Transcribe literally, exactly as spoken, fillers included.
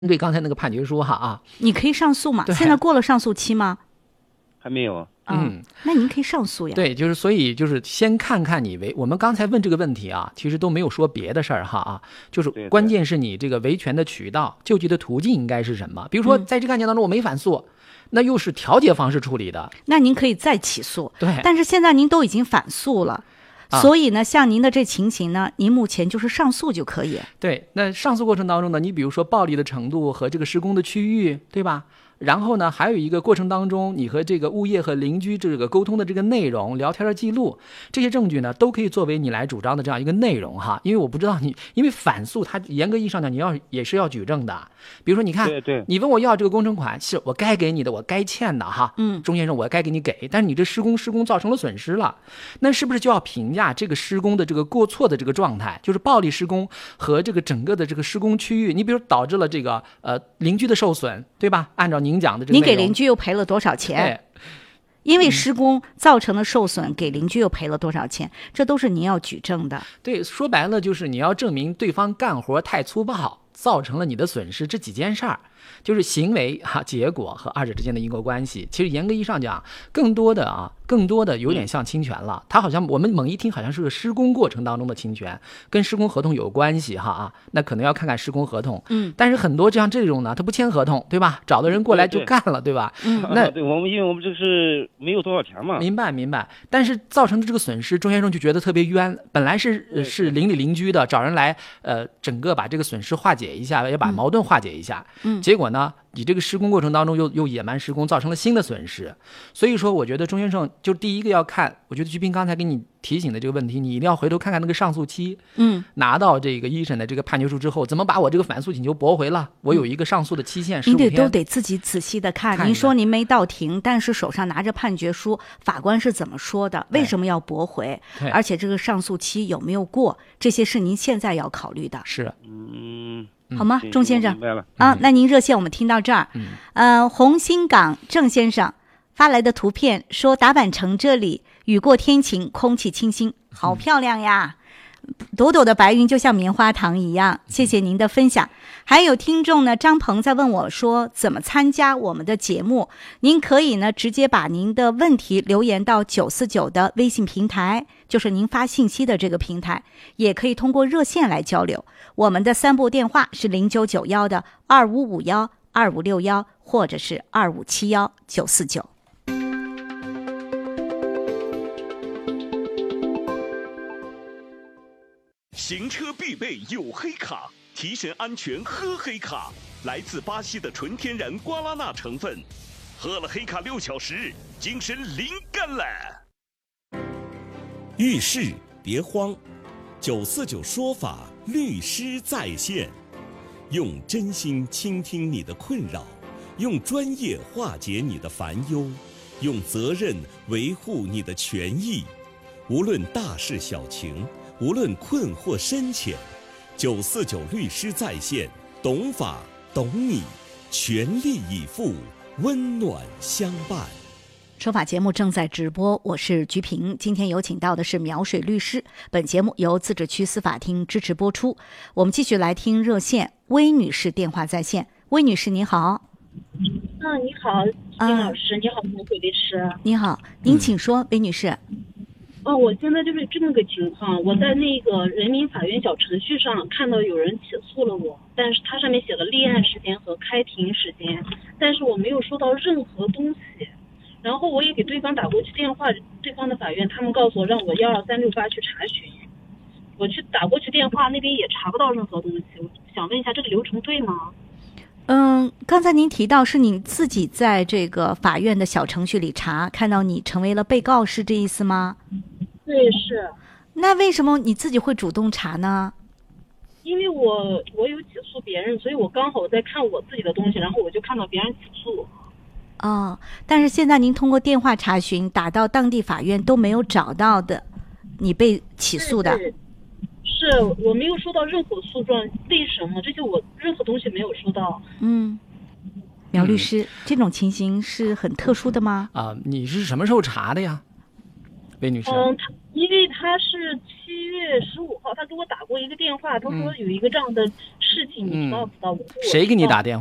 对刚才那个判决书哈啊， 你可以上诉嘛？现在过了上诉期吗？ 还没有。 嗯，那您可以上诉呀。 对，就是所以就是先看看你维，我们刚才问这个问题啊，其实都没有说别的事儿哈啊，就是关键是你这个维权的渠道、救济的途径应该是什么？比如说在这个案件当中我没反诉，嗯、那又是调解方式处理的， 那您可以再起诉。 对， 但是现在您都已经反诉了。所以呢，像您的这情形呢，您目前就是上诉就可以。 对，那上诉过程当中呢，你比如说暴力的程度和这个施工的区域，对吧？然后呢，还有一个过程当中，你和这个物业和邻居这个沟通的这个内容、聊天的记录，这些证据呢，都可以作为你来主张的这样一个内容哈。因为我不知道你，因为反诉它严格意义上讲，你要也是要举证的。比如说，你看， 对对， 你问我要这个工程款，是我该给你的，我该欠的哈。 嗯， 钟先生，我该给你给，但是你这施工施工造成了损失了，那是不是就要评价这个施工的这个过错的这个状态，就是暴力施工和这个整个的这个施工区域，你比如导致了这个呃邻居的受损，对吧？按照您讲的这个内容， 您给邻居又赔了多少钱？因为施工造成的受损，给邻居又赔了多少钱？这都是您要举证的。 对，说白了就是你要证明对方干活太粗暴，造成了你的损失，这几件事儿。就是行为哈、啊、结果和二者之间的因果关系，其实严格意义上讲，更多的啊，更多的有点像侵权了。它好像我们猛一听，好像是个施工过程当中的侵权，跟施工合同有关系哈啊，那可能要看看施工合同。 嗯， 但是很多像这种呢，他不签合同，对吧？找的人过来就干了， 对, 对吧？ 嗯， 那对我们因为我们这个是没有多少钱嘛。 明白明白。但是造成的这个损失，钟先生就觉得特别冤。本来是、呃、是邻里邻居的，找人来呃，整个把这个损失化解一下，也把矛盾化解一下。 嗯， 结果呢？你这个施工过程当中又又野蛮施工，造成了新的损失，所以说我觉得钟先生就第一个要看，我觉得鞠斌刚才给你提醒的这个问题，你一定要回头看看那个上诉期， 嗯， 拿到这个一审的这个判决书之后，怎么把我这个反诉请求驳回了？我有一个上诉的期限十五天， 您得都得自己仔细的看。 看您说您没到庭，但是手上拿着判决书，法官是怎么说的？为什么要驳回？而且这个上诉期有没有过？这些是您现在要考虑的。 是， 嗯。 好吗，钟先生？ 明白了啊，那您热线我们听到这儿。 嗯， 呃，红星港郑先生发来的图片说，打板城这里雨过天晴，空气清新，好漂亮呀！朵朵的白云就像棉花糖一样。谢谢您的分享。还有听众呢，张鹏在问我说，怎么参加我们的节目？您可以呢直接把您的问题留言到九四九的微信平台，就是您发信息的这个平台，也可以通过热线来交流。我们的三部电话是零九九幺的二五五幺二五六幺，或者是二五七幺九四九。 行车必备有黑卡，提神安全喝黑卡。来自巴西的纯天然瓜拉纳成分，喝了黑卡六小时，精神灵感了。 遇事别慌，九四九说法律师在线，用真心倾听你的困扰，用专业化解你的烦忧，用责任维护你的权益。无论大事小情，无论困惑深浅，九四九律师在线，懂法懂你，全力以赴，温暖相伴。 说法节目正在直播，我是菊萍。今天有请到的是苗水律师。本节目由自治区司法厅支持播出。我们继续来听热线，魏女士电话在线。魏女士你好。 嗯，你好，金老师，你好，苗水律师。 你好，您请说，魏女士。 哦，我现在就是这么个情况，我在那个人民法院小程序上看到有人起诉了我，但是它上面写了立案时间和开庭时间，但是我没有收到任何东西。然后我也给对方打过去电话，对方的法院他们告诉我让我幺二三六八去查询，我去打过去电话，那边也查不到任何东西。我想问一下，这个流程对吗？ 嗯，刚才您提到是你自己在这个法院的小程序里查，看到你成为了被告，是这意思吗？ 对，是。 那为什么你自己会主动查呢？ 因为我我有起诉别人，所以我刚好在看我自己的东西，然后我就看到别人起诉。 哦，但是现在您通过电话查询打到当地法院都没有找到的，你被起诉的。 对对，是我没有收到任何诉状，为什么？这些我任何东西没有收到。 嗯，苗律师，嗯、这种情形是很特殊的吗？ 啊、呃，你是什么时候查的呀，魏女士？ 嗯，他因为他他是七月十五号，他给我打过一个电话，他说嗯有一个这样的事情，你知道不知道？我说我谁给你打电话？